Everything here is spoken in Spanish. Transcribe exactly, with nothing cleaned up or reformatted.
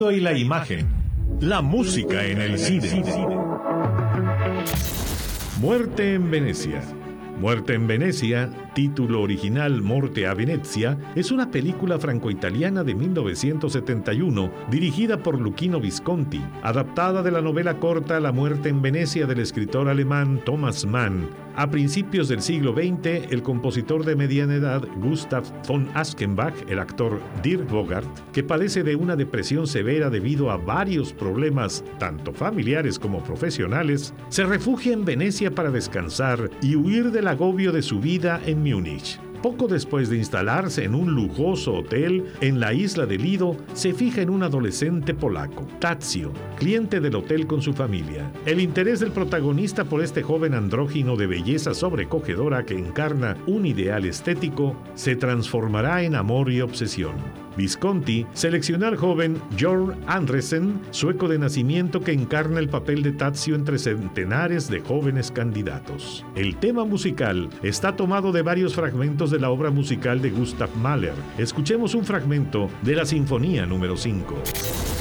Y la imagen, la música en el cine. Muerte en Venecia. Muerte en Venecia, título original Morte a Venezia, es una película franco-italiana de mil novecientos setenta y uno dirigida por Luchino Visconti, adaptada de la novela corta La Muerte en Venecia del escritor alemán Thomas Mann. A principios del siglo veinte, el compositor de mediana edad Gustav von Aschenbach, el actor Dirk Bogarde, que padece de una depresión severa debido a varios problemas, tanto familiares como profesionales, se refugia en Venecia para descansar y huir del agobio de su vida en Múnich. Poco después de instalarse en un lujoso hotel en la isla de Lido, se fija en un adolescente polaco, Tadzio, cliente del hotel con su familia. El interés del protagonista por este joven andrógino de belleza sobrecogedora que encarna un ideal estético se transformará en amor y obsesión. Visconti seleccionó al joven Jorn Andresen, sueco de nacimiento, que encarna el papel de Tadzio entre centenares de jóvenes candidatos. El tema musical está tomado de varios fragmentos de la obra musical de Gustav Mahler. Escuchemos un fragmento de la Sinfonía número cinco.